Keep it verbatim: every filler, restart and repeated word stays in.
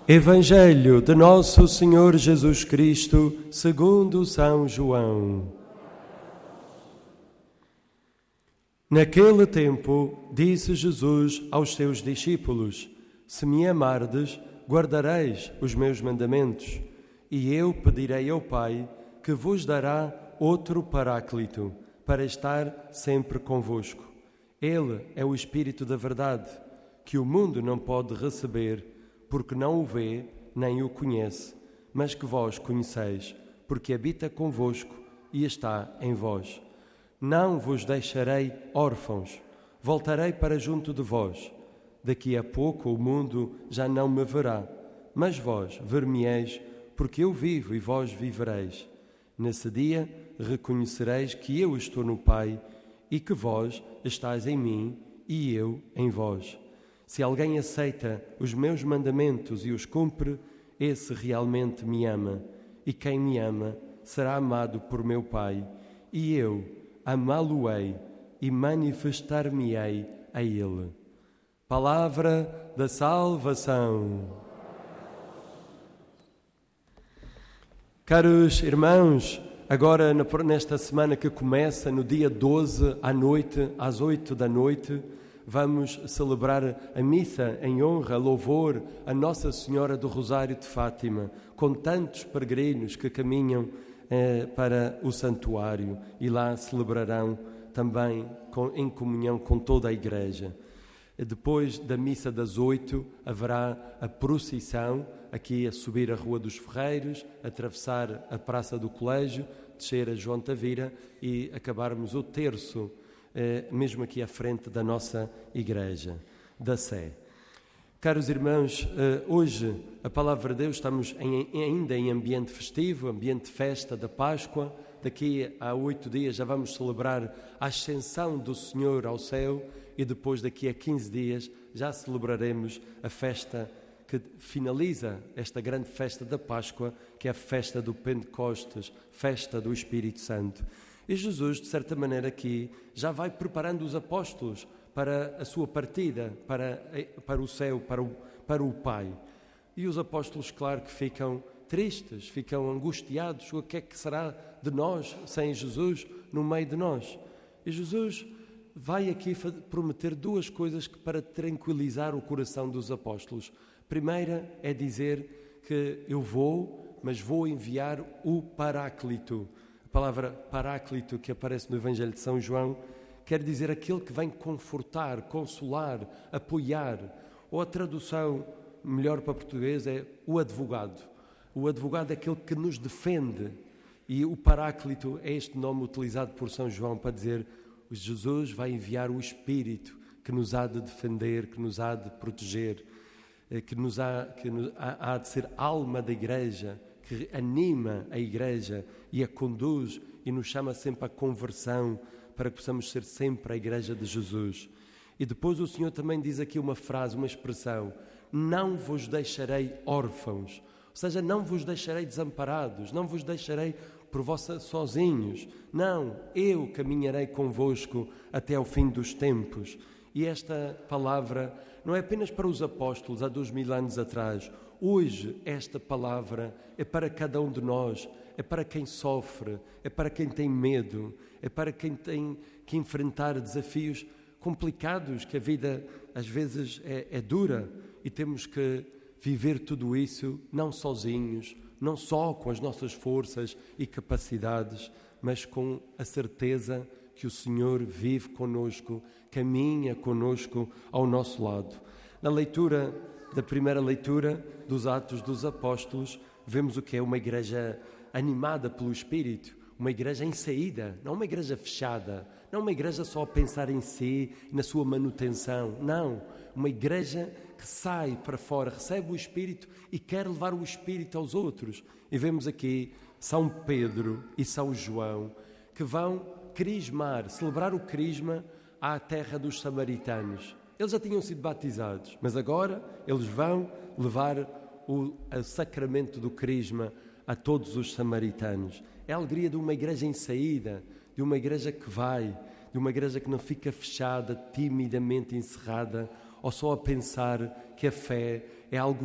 Evangelho de Nosso Senhor Jesus Cristo, segundo São João. Naquele tempo, disse Jesus aos seus discípulos: Se me amardes, guardareis os meus mandamentos, e eu pedirei ao Pai, que vos dará outro Paráclito, para estar sempre convosco. Ele é o Espírito da verdade, que o mundo não pode receber, porque não o vê nem o conhece, mas que vós conheceis, porque habita convosco e está em vós. Não vos deixarei órfãos, voltarei para junto de vós. Daqui a pouco o mundo já não me verá, mas vós ver-me-eis, porque eu vivo e vós vivereis. Nesse dia reconhecereis que eu estou no Pai e que vós estáis em mim e eu em vós. Se alguém aceita os meus mandamentos e os cumpre, esse realmente me ama, e quem me ama será amado por meu Pai, e eu amá-lo-ei e manifestar-me-ei a ele. Palavra da salvação. Caros irmãos, agora nesta semana que começa, no dia doze à noite, às oito da noite, vamos celebrar a missa em honra, louvor a Nossa Senhora do Rosário de Fátima, com tantos peregrinos que caminham eh, para o santuário e lá celebrarão também com, em comunhão com toda a Igreja. Depois da missa das oito haverá a procissão, aqui a subir a Rua dos Ferreiros, atravessar a Praça do Colégio, descer a João Tavira e acabarmos o terço, Eh, mesmo aqui à frente da nossa Igreja, da Sé. Caros irmãos, eh, hoje a Palavra de Deus, estamos em, ainda em ambiente festivo, ambiente de festa da Páscoa. Daqui a oito dias já vamos celebrar a ascensão do Senhor ao céu e depois daqui a quinze dias já celebraremos a festa que finaliza esta grande festa da Páscoa, que é a festa do Pentecostes, festa do Espírito Santo. E Jesus, de certa maneira, aqui já vai preparando os apóstolos para a sua partida, para, para o céu, para o, para o Pai. E os apóstolos, claro, que ficam tristes, ficam angustiados. O que é que será de nós sem Jesus no meio de nós? E Jesus vai aqui prometer duas coisas que para tranquilizar o coração dos apóstolos. A primeira é dizer que eu vou, mas vou enviar o Paráclito. A palavra Paráclito, que aparece no Evangelho de São João, quer dizer aquele que vem confortar, consolar, apoiar. Ou a tradução melhor para português é o advogado. O advogado é aquele que nos defende. E o Paráclito é este nome utilizado por São João para dizer que Jesus vai enviar o Espírito que nos há de defender, que nos há de proteger, que, nos há, que nos há, há de ser alma da Igreja, que anima a Igreja e a conduz e nos chama sempre à conversão para que possamos ser sempre a Igreja de Jesus. E depois o Senhor também diz aqui uma frase, uma expressão: não vos deixarei órfãos, ou seja, não vos deixarei desamparados, não vos deixarei por vossa sozinhos. Não, eu caminharei convosco até ao fim dos tempos. E esta palavra não é apenas para os apóstolos há dois mil anos atrás. Hoje esta palavra é para cada um de nós, é para quem sofre, é para quem tem medo, é para quem tem que enfrentar desafios complicados, que a vida às vezes é, é dura e temos que viver tudo isso não sozinhos, não só com as nossas forças e capacidades, mas com a certeza que o Senhor vive conosco, caminha conosco ao nosso lado. Na leitura da primeira leitura dos Atos dos Apóstolos, vemos o que é uma igreja animada pelo Espírito, uma igreja em saída, não uma igreja fechada, não uma igreja só a pensar em si e na sua manutenção, não, uma igreja que sai para fora, recebe o Espírito e quer levar o Espírito aos outros. E vemos aqui São Pedro e São João que vão crismar, celebrar o crisma à terra dos samaritanos. Eles já tinham sido batizados, mas agora eles vão levar o, o sacramento do crisma a todos os samaritanos. É a alegria de uma igreja em saída, de uma igreja que vai, de uma igreja que não fica fechada, timidamente encerrada, ou só a pensar que a fé é algo